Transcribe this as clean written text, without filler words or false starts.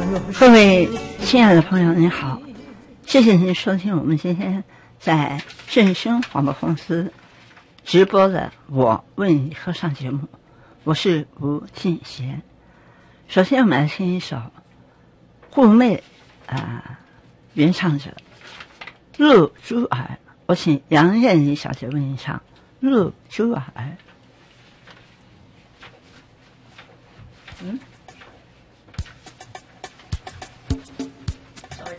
各位亲爱的朋友，您好，谢谢您收听我们今天在振声广播公司直播的我为你歌唱节目，我是吴敬贤。首先我们来听一首顾媚原唱者露珠儿，我请杨艳妮小姐为您唱露珠儿。